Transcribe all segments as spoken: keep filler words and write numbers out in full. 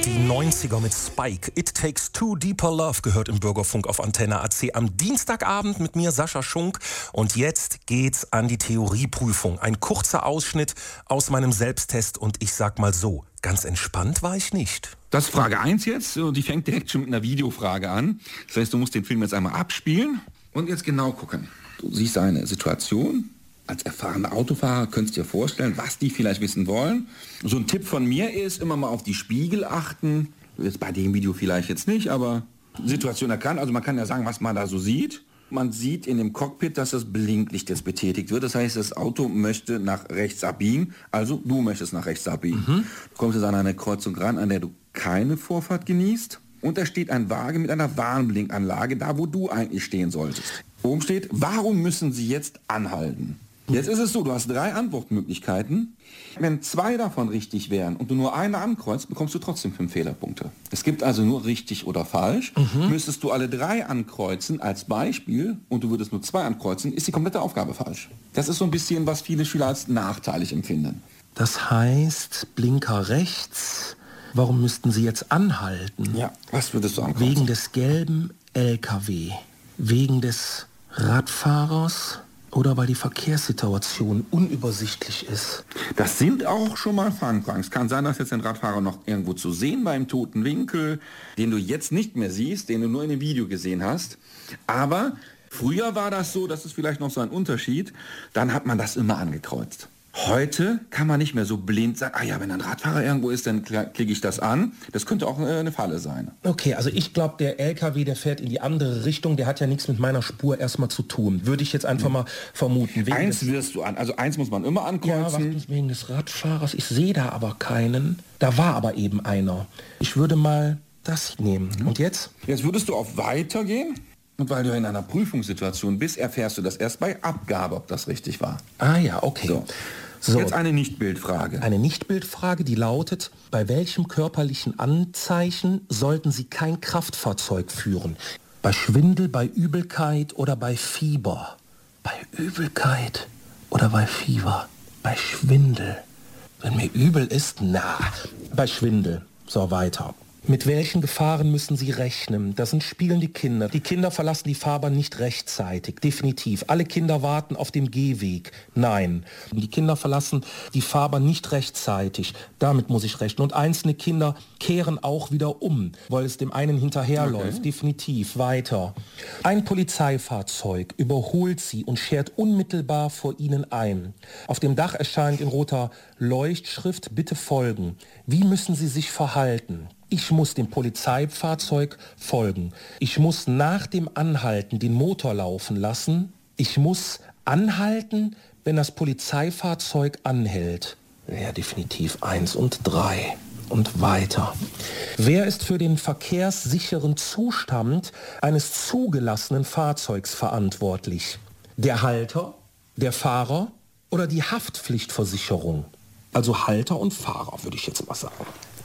Die neunziger mit Spike. It Takes Two, Deeper Love gehört im Bürgerfunk auf Antenne A C am Dienstagabend mit mir, Sascha Schunk. Und jetzt geht's an die Theorieprüfung. Ein kurzer Ausschnitt aus meinem Selbsttest und ich sag mal so, ganz entspannt war ich nicht. Das ist Frage eins jetzt und die fängt direkt schon mit einer Videofrage an. Das heißt, du musst den Film jetzt einmal abspielen und jetzt genau gucken. Du siehst eine Situation. Als erfahrener Autofahrer könntest du dir vorstellen, was die vielleicht wissen wollen. So ein Tipp von mir ist, immer mal auf die Spiegel achten. Jetzt bei dem Video vielleicht jetzt nicht, aber Situation erkannt. Also man kann ja sagen, was man da so sieht. Man sieht in dem Cockpit, dass das Blinklicht jetzt betätigt wird. Das heißt, das Auto möchte nach rechts abbiegen. Also du möchtest nach rechts abbiegen. Mhm. Du kommst jetzt an eine Kreuzung ran, an der du keine Vorfahrt genießt. Und da steht ein Wagen mit einer Warnblinkanlage, da wo du eigentlich stehen solltest. Oben steht, warum müssen Sie jetzt anhalten? Jetzt ist es so, du hast drei Antwortmöglichkeiten. Wenn zwei davon richtig wären und du nur eine ankreuzt, bekommst du trotzdem fünf Fehlerpunkte. Es gibt also nur richtig oder falsch. Mhm. Müsstest du alle drei ankreuzen als Beispiel und du würdest nur zwei ankreuzen, ist die komplette Aufgabe falsch. Das ist so ein bisschen, was viele Schüler als nachteilig empfinden. Das heißt, Blinker rechts. Warum müssten Sie jetzt anhalten? Ja, was würdest du ankreuzen? Wegen des gelben L K W. Wegen des Radfahrers. Oder weil die Verkehrssituation unübersichtlich ist. Das sind auch schon mal Fangfragen. Es kann sein, dass jetzt ein Radfahrer noch irgendwo zu sehen war im toten Winkel, den du jetzt nicht mehr siehst, den du nur in dem Video gesehen hast. Aber früher war das so, das ist vielleicht noch so ein Unterschied, dann hat man das immer angekreuzt. Heute kann man nicht mehr so blind sagen, ah ja, wenn ein Radfahrer irgendwo ist, dann klicke ich das an. Das könnte auch eine Falle sein. Okay, also ich glaube, der L K W, der fährt in die andere Richtung, der hat ja nichts mit meiner Spur erstmal zu tun. Würde ich jetzt einfach mhm. mal vermuten. Wegen eins des, wirst du an, also eins muss man immer ankreuzen. Ja, warte, wegen des Radfahrers. Ich sehe da aber keinen. Da war aber eben einer. Ich würde mal das nehmen. Mhm. Und jetzt? Jetzt würdest du auf Weiter gehen. Und weil du in einer Prüfungssituation bist, erfährst du das erst bei Abgabe, ob das richtig war. Ah ja, okay. So. So. Jetzt eine Nichtbildfrage. Eine Nichtbildfrage, die lautet, bei welchem körperlichen Anzeichen sollten Sie kein Kraftfahrzeug führen? Bei Schwindel, bei Übelkeit oder bei Fieber? Bei Übelkeit oder bei Fieber? Bei Schwindel. Wenn mir übel ist, na, bei Schwindel. So, weiter. Mit welchen Gefahren müssen Sie rechnen? Das sind spielende Kinder. Die Kinder verlassen die Fahrbahn nicht rechtzeitig. Definitiv. Alle Kinder warten auf dem Gehweg. Nein. Die Kinder verlassen die Fahrbahn nicht rechtzeitig. Damit muss ich rechnen. Und einzelne Kinder kehren auch wieder um, weil es dem einen hinterherläuft. Okay. Definitiv. Weiter. Ein Polizeifahrzeug überholt Sie und schert unmittelbar vor Ihnen ein. Auf dem Dach erscheint in roter Leuchtschrift, bitte folgen. Wie müssen Sie sich verhalten? Ich muss dem Polizeifahrzeug folgen. Ich muss nach dem Anhalten den Motor laufen lassen. Ich muss anhalten, wenn das Polizeifahrzeug anhält. Ja, definitiv eins und drei. Und weiter. Wer ist für den verkehrssicheren Zustand eines zugelassenen Fahrzeugs verantwortlich? Der Halter, der Fahrer oder die Haftpflichtversicherung? Also Halter und Fahrer, würde ich jetzt mal sagen.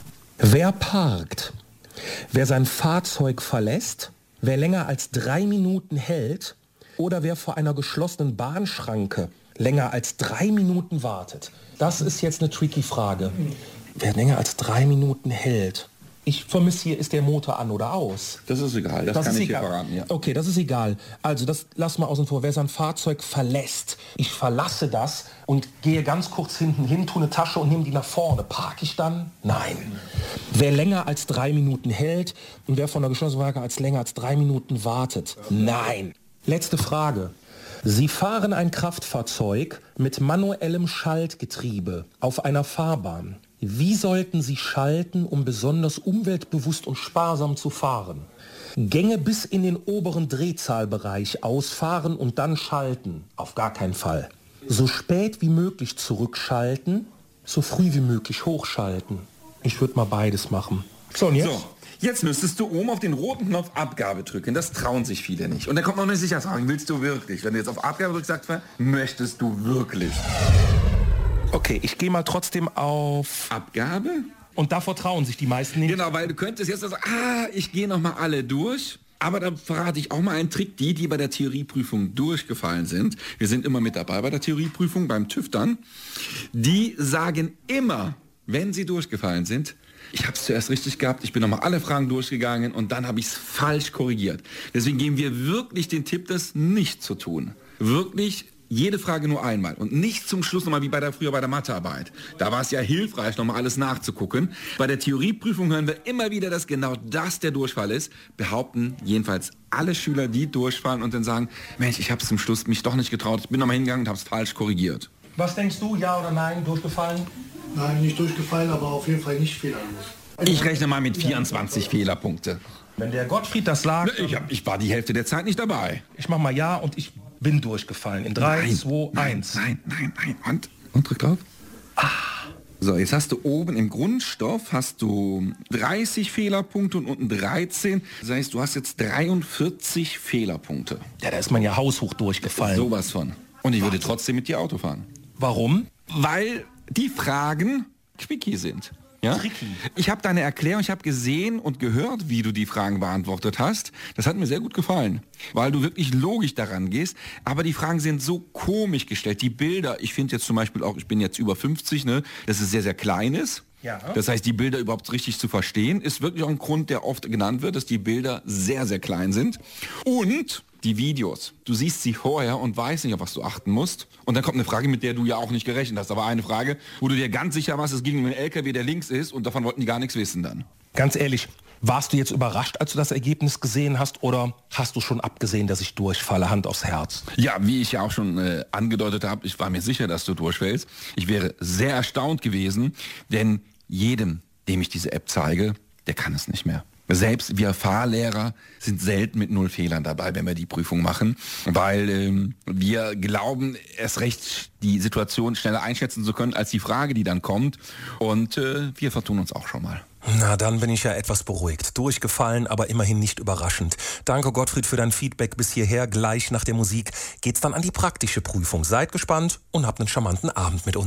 Wer parkt? Wer sein Fahrzeug verlässt? Wer länger als drei Minuten hält? Oder wer vor einer geschlossenen Bahnschranke länger als drei Minuten wartet? Das ist jetzt eine tricky Frage. Wer länger als drei Minuten hält? Ich vermisse hier, ist der Motor an oder aus? Das ist egal, das, das kann ich hier verraten. Ja. Okay, das ist egal. Also das lass mal außen vor. Wer sein Fahrzeug verlässt, ich verlasse das und gehe ganz kurz hinten hin, tue eine Tasche und nehme die nach vorne. Parke ich dann? Nein. Wer länger als drei Minuten hält und wer von der geschlossenen Waage als länger als drei Minuten wartet? Nein. Letzte Frage. Sie fahren ein Kraftfahrzeug mit manuellem Schaltgetriebe auf einer Fahrbahn. Wie sollten Sie schalten, um besonders umweltbewusst und sparsam zu fahren? Gänge bis in den oberen Drehzahlbereich ausfahren und dann schalten? Auf gar keinen Fall. So spät wie möglich zurückschalten, so früh wie möglich hochschalten. Ich würde mal beides machen. So, und jetzt? So. Jetzt müsstest du oben auf den roten Knopf Abgabe drücken. Das trauen sich viele nicht. Und dann kommt noch eine Sicherheitsfrage. Willst du wirklich? Wenn du jetzt auf Abgabe drückst, sagst du, möchtest du wirklich? Okay, ich gehe mal trotzdem auf Abgabe. Und da vertrauen sich die meisten nicht. Genau, weil du könntest jetzt sagen, ah, ich gehe noch mal alle durch. Aber da verrate ich auch mal einen Trick. Die, die bei der Theorieprüfung durchgefallen sind, wir sind immer mit dabei bei der Theorieprüfung, beim TÜV dann, die sagen immer, wenn Sie durchgefallen sind, ich habe es zuerst richtig gehabt, ich bin nochmal alle Fragen durchgegangen und dann habe ich es falsch korrigiert. Deswegen geben wir wirklich den Tipp, das nicht zu tun. Wirklich jede Frage nur einmal und nicht zum Schluss nochmal wie bei der früher bei der Mathearbeit. Da war es ja hilfreich, nochmal alles nachzugucken. Bei der Theorieprüfung hören wir immer wieder, dass genau das der Durchfall ist. Behaupten jedenfalls alle Schüler, die durchfallen und dann sagen, Mensch, ich habe es zum Schluss mich doch nicht getraut, ich bin nochmal hingegangen und habe es falsch korrigiert. Was denkst du, ja oder nein, durchgefallen? Nein, nicht durchgefallen, aber auf jeden Fall nicht fehlerlos. Ich rechne mal mit vierundzwanzig Fehlerpunkte. Wenn der Gottfried das sagt... Ich, hab, ich war die Hälfte der Zeit nicht dabei. Ich mach mal ja und ich bin durchgefallen. In drei, zwei, eins. Nein, nein, nein. Und? Und drück drauf. Ah. So, jetzt hast du oben im Grundstoff hast du dreißig Fehlerpunkte und unten dreizehn. Das heißt, du hast jetzt dreiundvierzig Fehlerpunkte. Ja, da ist man ja haushoch durchgefallen. Sowas von. Und ich würde trotzdem mit dir Auto fahren. Warum? Weil die Fragen quickie sind. Ja? Tricky. Ich habe deine Erklärung, ich habe gesehen und gehört, wie du die Fragen beantwortet hast. Das hat mir sehr gut gefallen, weil du wirklich logisch daran gehst. Aber die Fragen sind so komisch gestellt. Die Bilder, ich finde jetzt zum Beispiel auch, ich bin jetzt über fünfzig, ne, dass es sehr, sehr klein ist. Ja. Das heißt, die Bilder überhaupt richtig zu verstehen, ist wirklich auch ein Grund, der oft genannt wird, dass die Bilder sehr, sehr klein sind. Und die Videos. Du siehst sie vorher und weißt nicht, auf was du achten musst. Und dann kommt eine Frage, mit der du ja auch nicht gerechnet hast. Aber eine Frage, wo du dir ganz sicher warst, es ging um einen L K W, der links ist und davon wollten die gar nichts wissen dann. Ganz ehrlich, warst du jetzt überrascht, als du das Ergebnis gesehen hast oder hast du schon abgesehen, dass ich durchfalle, Hand aufs Herz? Ja, wie ich ja auch schon äh, angedeutet habe, ich war mir sicher, dass du durchfällst. Ich wäre sehr erstaunt gewesen, denn jedem, dem ich diese App zeige, der kann es nicht mehr. Selbst wir Fahrlehrer sind selten mit null Fehlern dabei, wenn wir die Prüfung machen, weil ähm, wir glauben, erst recht die Situation schneller einschätzen zu können, als die Frage, die dann kommt. Und äh, wir vertun uns auch schon mal. Na, dann bin ich ja etwas beruhigt. Durchgefallen, aber immerhin nicht überraschend. Danke, Gottfried, für dein Feedback bis hierher. Gleich nach der Musik geht's dann an die praktische Prüfung. Seid gespannt und habt einen charmanten Abend mit uns.